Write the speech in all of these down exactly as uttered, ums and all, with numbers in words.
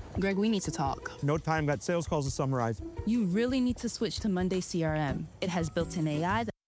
Greg, we need to talk. No time, got sales calls to summarize. You really need to switch to Monday C R M. It has built-in A I that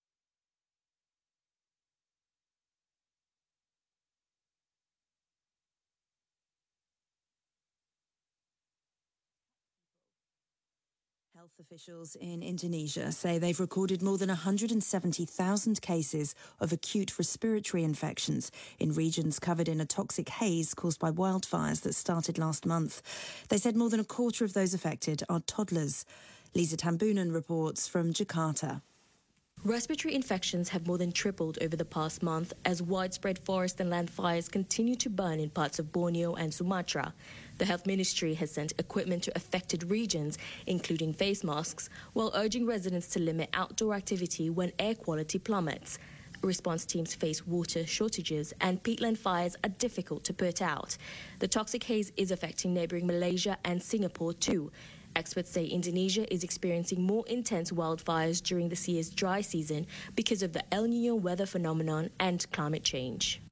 Health officials in Indonesia say they've recorded more than one hundred seventy thousand cases of acute respiratory infections in regions covered in a toxic haze caused by wildfires that started last month. They said more than a quarter of those affected are toddlers. Lisa Tambunan reports from Jakarta. Respiratory infections have more than tripled over the past month as widespread forest and land fires continue to burn in parts of Borneo and Sumatra. The Health Ministry has sent equipment to affected regions, including face masks, while urging residents to limit outdoor activity when air quality plummets. Response teams face water shortages and peatland fires are difficult to put out. The toxic haze is affecting neighbouring Malaysia and Singapore too. Experts say Indonesia is experiencing more intense wildfires during this year's dry season because of the El Niño weather phenomenon and climate change.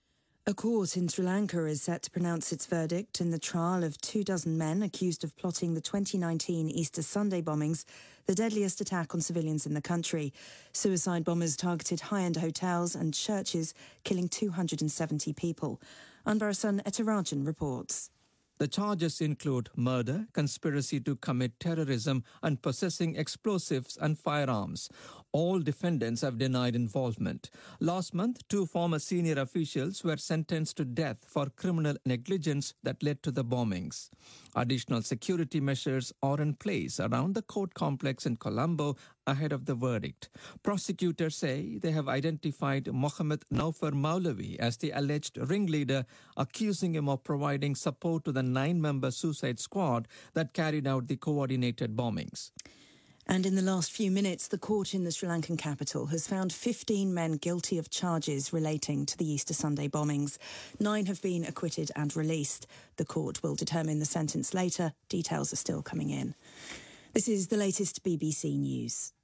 A court in Sri Lanka is set to pronounce its verdict in the trial of two dozen men accused of plotting the twenty nineteen Easter Sunday bombings, the deadliest attack on civilians in the country. Suicide bombers targeted high-end hotels and churches, killing two hundred seventy people. Anbarasan Etarajan reports. The charges include murder, conspiracy to commit terrorism, and possessing explosives and firearms. All defendants have denied involvement. Last month, two former senior officials were sentenced to death for criminal negligence that led to the bombings. Additional security measures are in place around the court complex in Colombo ahead of the verdict. Prosecutors say they have identified Mohammed Naufar Maulavi as the alleged ringleader, accusing him of providing support to the nine-member suicide squad that carried out the coordinated bombings. And in the last few minutes, the court in the Sri Lankan capital has found fifteen men guilty of charges relating to the Easter Sunday bombings. Nine have been acquitted and released. The court will determine the sentence later. Details are still coming in. This is the latest B B C News.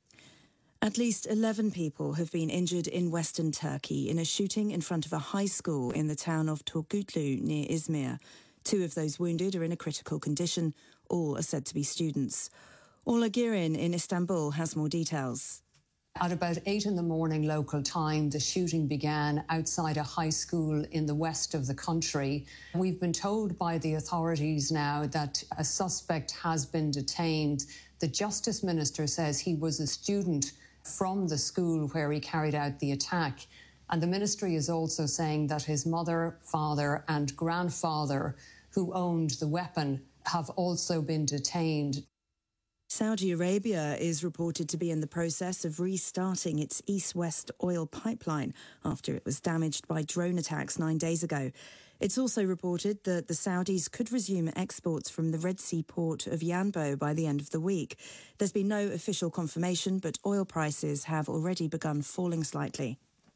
At least eleven people have been injured in western Turkey in a shooting in front of a high school in the town of Turgutlu near Izmir. Two of those wounded are in a critical condition. All are said to be students. Orla Girin in Istanbul has more details. At about eight in the morning local time, the shooting began outside a high school in the west of the country. We've been told by the authorities now that a suspect has been detained. The Justice Minister says he was a student from the school where he carried out the attack. And the ministry is also saying that his mother, father and grandfather, who owned the weapon, have also been detained. Saudi Arabia is reported to be in the process of restarting its east-west oil pipeline after it was damaged by drone attacks nine days ago. It's also reported that the Saudis could resume exports from the Red Sea port of Yanbo by the end of the week. There's been no official confirmation, but oil prices have already begun falling slightly.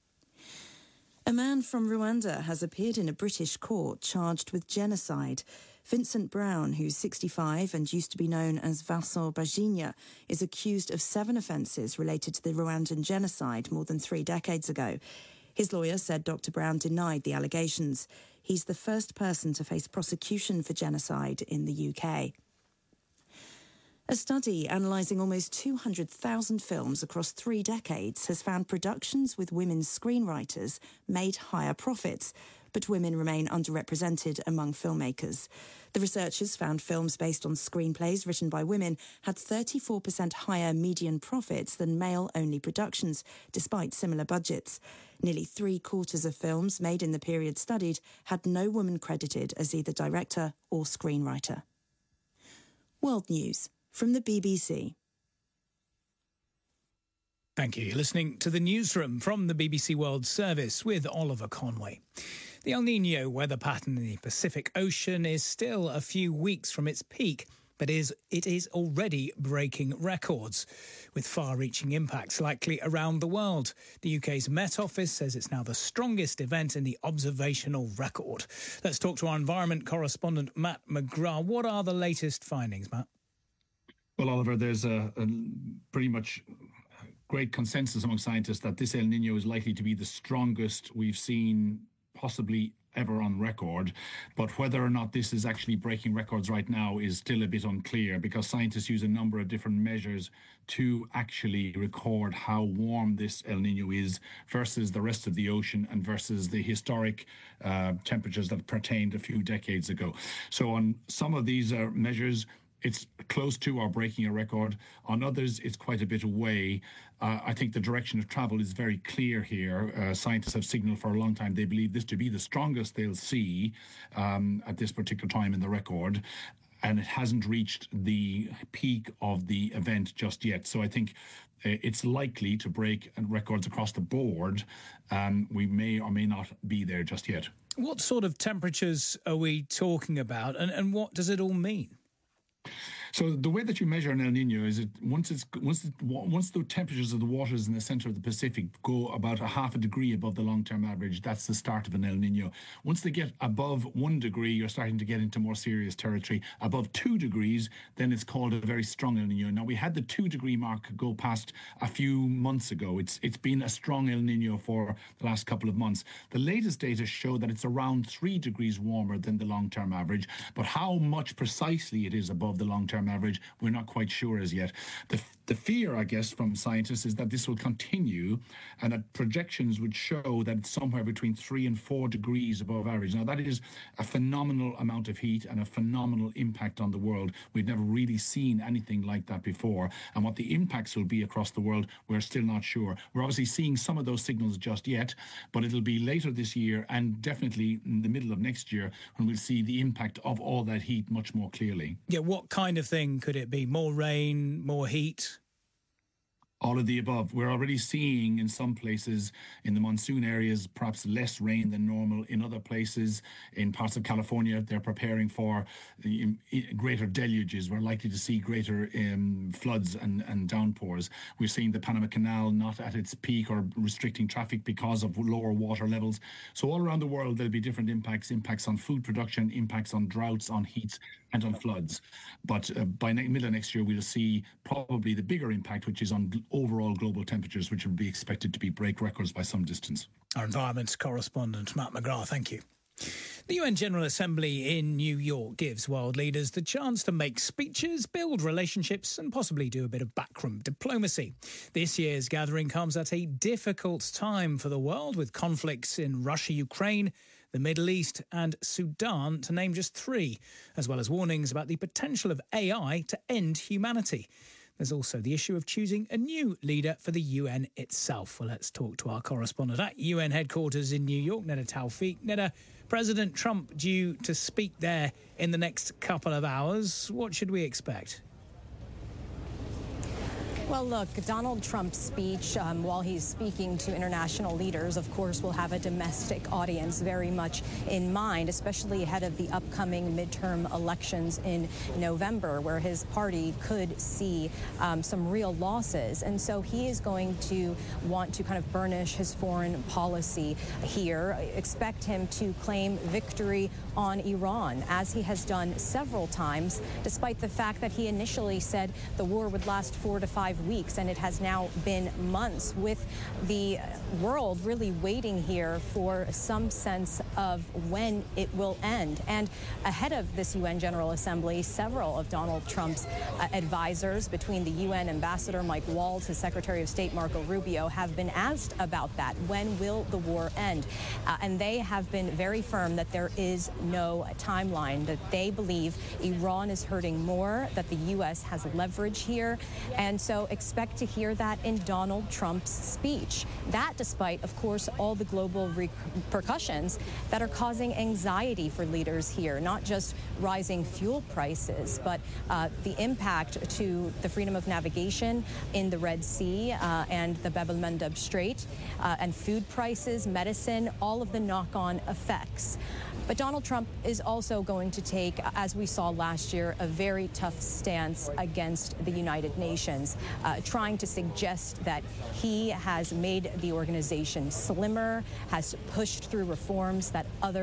A man from Rwanda has appeared in a British court charged with genocide. Vincent Brown, who's sixty-five and used to be known as Vincent Bajinya, is accused of seven offences related to the Rwandan genocide more than three decades ago. His lawyer said Doctor Brown denied the allegations. He's the first person to face prosecution for genocide in the U K. A study analysing almost two hundred thousand films across three decades has found productions with women screenwriters made higher profits, but women remain underrepresented among filmmakers. The researchers found films based on screenplays written by women had thirty-four percent higher median profits than male-only productions, despite similar budgets. Nearly three-quarters of films made in the period studied had no woman credited as either director or screenwriter. World News from the B B C. Thank you. You're listening to the newsroom from the B B C World Service with Oliver Conway. The El Niño weather pattern in the Pacific Ocean is still a few weeks from its peak, but is it is already breaking records, with far-reaching impacts likely around the world. The U K's Met Office says it's now the strongest event in the observational record. Let's talk to our environment correspondent, Matt McGrath. What are the latest findings, Matt? Well, Oliver, there's a, a pretty much great consensus among scientists that this El Niño is likely to be the strongest we've seen possibly ever on record. But whether or not this is actually breaking records right now is still a bit unclear, because scientists use a number of different measures to actually record how warm this El Nino is versus the rest of the ocean and versus the historic uh, temperatures that pertained a few decades ago. So on some of these uh, measures, it's close to or breaking a record. On others, it's quite a bit away. Uh, I think the direction of travel is very clear here. Uh, scientists have signaled for a long time they believe this to be the strongest they'll see um, at this particular time in the record. And it hasn't reached the peak of the event just yet. So I think it's likely to break records across the board. Um, we may or may not be there just yet. What sort of temperatures are we talking about, and, and what does it all mean? So the way that you measure an El Nino is it once it's once it, once the temperatures of the waters in the center of the Pacific go about a half a degree above the long-term average, that's the start of an El Nino. Once they get above one degree, you're starting to get into more serious territory. Above two degrees, then it's called a very strong El Nino. Now, we had the two-degree mark go past a few months ago. It's it's been a strong El Nino for the last couple of months. The latest data show that it's around three degrees warmer than the long-term average, but how much precisely it is above the long-term average, we're not quite sure as yet. The, the fear, I guess, from scientists is that this will continue and that projections would show that it's somewhere between three and four degrees above average. Now, that is a phenomenal amount of heat and a phenomenal impact on the world. We've never really seen anything like that before. And what the impacts will be across the world, we're still not sure. We're obviously seeing some of those signals just yet, but it'll be later this year and definitely in the middle of next year when we'll see the impact of all that heat much more clearly. Yeah, what kind of thing could it be? More rain, more heat? All of the above. We're already seeing in some places in the monsoon areas perhaps less rain than normal. In other places, in parts of California, they're preparing for the greater deluges. We're likely to see greater um, floods and, and downpours. We're seeing the Panama Canal not at its peak or restricting traffic because of lower water levels. So all around the world, there'll be different impacts, impacts on food production, impacts on droughts, on heats, and on floods. But uh, by ne- middle of next year, we'll see probably the bigger impact, which is on gl- overall global temperatures, which will be expected to be break records by some distance. Our environment correspondent, Matt McGrath, thank you. The U N General Assembly in New York gives world leaders the chance to make speeches, build relationships and possibly do a bit of backroom diplomacy. This year's gathering comes at a difficult time for the world, with conflicts in Russia, Ukraine, the Middle East and Sudan, to name just three, as well as warnings about the potential of A I to end humanity. There's also the issue of choosing a new leader for the U N itself. Well, let's talk to our correspondent at U N headquarters in New York, Neda Tawfiq. Neda, President Trump due to speak there in the next couple of hours. What should we expect? Well, look, Donald Trump's speech, um, while he's speaking to international leaders, of course, will have a domestic audience very much in mind, especially ahead of the upcoming midterm elections in November, where his party could see um, some real losses. And so he is going to want to kind of burnish his foreign policy here. Expect him to claim victory on Iran, as he has done several times, despite the fact that he initially said the war would last four to five weeks, and it has now been months, with the world really waiting here for some sense of when it will end. And ahead of this U N General Assembly, several of Donald Trump's uh, advisors, between the U N Ambassador Mike Waltz, his Secretary of State Marco Rubio, have been asked about that. When will the war end? Uh, and they have been very firm that there is no timeline, that they believe Iran is hurting more, that the U S has leverage here. And so expect to hear that in Donald Trump's speech. That despite, of course, all the global repercussions that are causing anxiety for leaders here, not just rising fuel prices, but uh, the impact to the freedom of navigation in the Red Sea uh, and the Bab el-Mandeb Strait, uh, and food prices, medicine, all of the knock-on effects. But Donald Trump is also going to take, as we saw last year, a very tough stance against the United Nations, uh, trying to suggest that he has made the organization slimmer, has pushed through reforms that others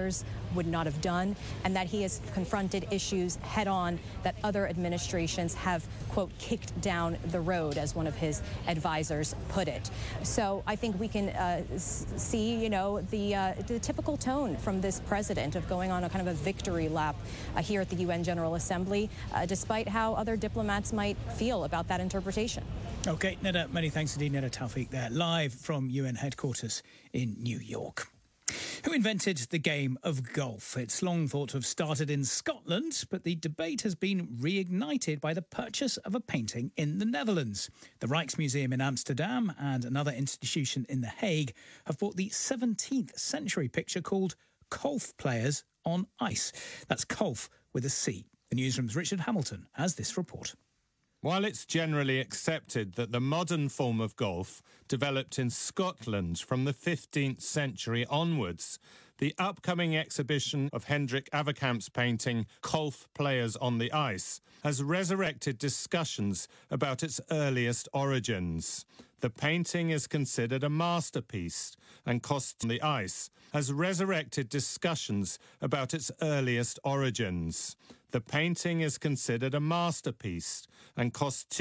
would not have done, and that he has confronted issues head on that other administrations have, quote, kicked down the road, as one of his advisors put it. So I think we can uh, see, you know, the, uh, the typical tone from this president of going on a kind of a victory lap uh, here at the U N General Assembly, uh, despite how other diplomats might feel about that interpretation. OK, Neda, many thanks indeed, Neda Tawfiq there, live from U N headquarters in New York. Who invented the game of golf? It's long thought to have started in Scotland, but the debate has been reignited by the purchase of a painting in the Netherlands. The Rijksmuseum in Amsterdam and another institution in The Hague have bought the seventeenth century picture called Golf Players on Ice. That's golf with a C. The newsroom's Richard Hamilton has this report. While it's generally accepted that the modern form of golf developed in Scotland from the fifteenth century onwards, the upcoming exhibition of Hendrik Averkamp's painting Golf Players on the Ice has resurrected discussions about its earliest origins. The painting is considered a masterpiece and cost on the ice has resurrected discussions about its earliest origins. The painting is considered a masterpiece and cost